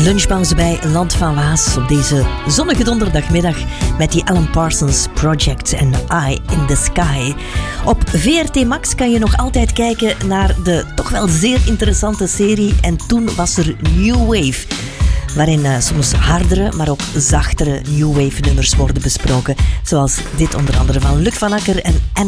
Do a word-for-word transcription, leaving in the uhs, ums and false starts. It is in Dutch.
Lunchpauze bij Land van Waas op deze zonnige donderdagmiddag met die Alan Parsons Project en Eye in the Sky. Op V R T Max kan je nog altijd kijken naar de toch wel zeer interessante serie En toen was er New Wave, waarin uh, soms hardere, maar ook zachtere New Wave nummers worden besproken. Zoals dit onder andere van Luc van Acker en